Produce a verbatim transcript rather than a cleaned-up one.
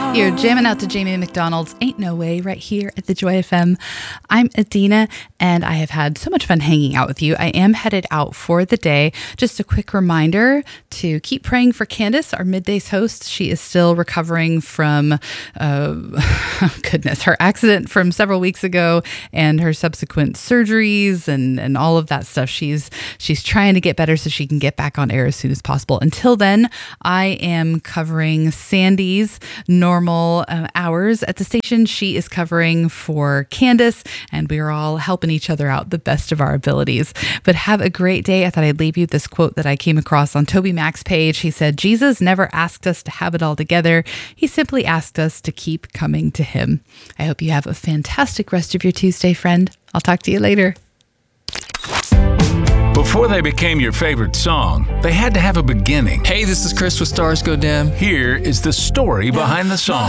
You're jamming out to Jamie McDonald's Ain't No Way right here at the Joy F M. I'm Adina, and I have had so much fun hanging out with you. I am headed out for the day. Just a quick reminder to keep praying for Candace, our middays host. She is still recovering from, uh, goodness, her accident from several weeks ago and her subsequent surgeries and, and all of that stuff. She's she's trying to get better so she can get back on air as soon as possible. Until then, I am covering Sandy's normal uh, hours at the station. She is covering for Candace, and we are all helping each other out the best of our abilities. But have a great day. I thought I'd leave you this quote that I came across on Toby Mac's page. He said, "Jesus never asked us to have it all together. He simply asked us to keep coming to him." I hope you have a fantastic rest of your Tuesday, friend. I'll talk to you later. Before they became your favorite song, they had to have a beginning. Hey, this is Chris with Stars Go Dim. Here is the story behind the song.